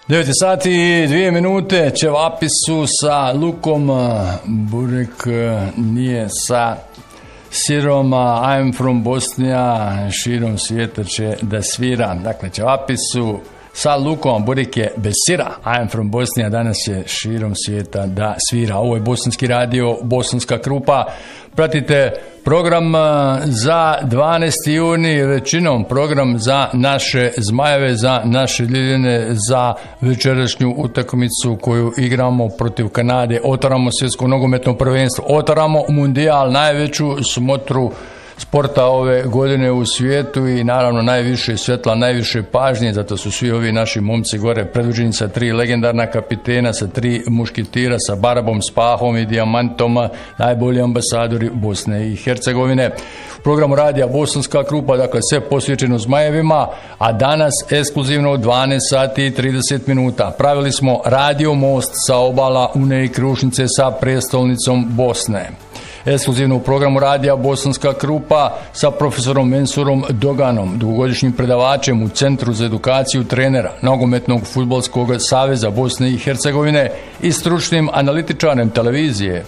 9 sati i 2 minute, ćevapi su sa lukom, burek nije sa sirom, I'm from Bosnia, širom svijeta će da svira. Dakle, ćevapi su sa lukom, burek je bez sira, I'm from Bosnia, danas je širom svijeta da svira. Ovo je Bosanski radio, Bosanska krupa. Pratite program za 12. juni, većinom program za naše Zmajeve, za naše Ljiljane, za večerašnju utakmicu koju igramo protiv Kanade. Otvaramo svjetsko nogometno prvenstvo, otvaramo mundijal, najveću smotru sporta ove godine u svijetu i naravno najviše svjetla, najviše pažnje, zato su svi ovi naši momci gore predvođeni sa 3 legendarna kapitena, sa 3 mušketira, sa Barabom, Spahom i Dijamantom, najbolji ambasadori Bosne i Hercegovine. U programu radija Bosanska krupa, dakle sve posvećeno Zmajevima, a danas ekskluzivno u 12 sati i 30 minuta. Pravili smo radio most sa obala Une i Krušnice sa prestolnicom Bosne. Ekskluzivno u programu radija Bosanska krupa sa profesorom Mensurom Doganom, dugogodišnjim predavačem u Centru za edukaciju trenera Nogometnog fudbalskog saveza Bosne i Hercegovine i stručnim analitičarem televizije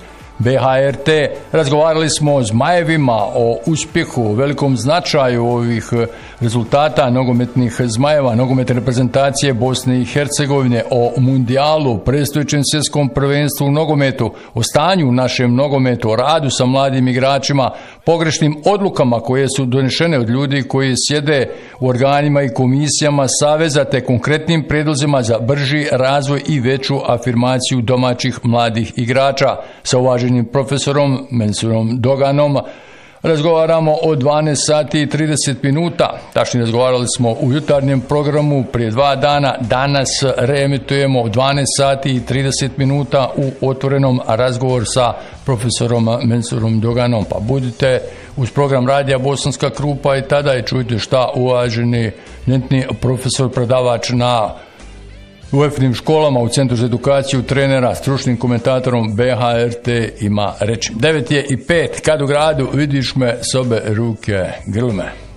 BHRT. Razgovarali smo o Zmajevima, o uspjehu, o velikom značaju ovih rezultata nogometnih Zmajeva, nogometne reprezentacije Bosne i Hercegovine, o mundijalu, predstojećem svjetskom prvenstvu u nogometu, o stanju u našem nogometu, o radu sa mladim igračima, pogrešnim odlukama koje su donešene od ljudi koji sjede u organima i komisijama saveza, te konkretnim predlozima za brži razvoj i veću afirmaciju domaćih mladih igrača. Sa uvaženim profesorom Mensurom Doganom razgovaramo o 12 sati i 30 minuta. Tačnije razgovarali smo u jutarnjem programu prije 2 dana. Danas reemitujemo 12 sati i 30 minuta u otvorenom razgovor sa profesorom Mensurom Doganom. Pa budite uz program radija Bosanska krupa i tada i čujte šta uvaženi eminentni profesor predavač na UEFA-nim školama u Centru za edukaciju trenera, stručnim komentatorom BHRT ima reći. 9:05, kad u gradu vidiš me, s obe ruke grl me.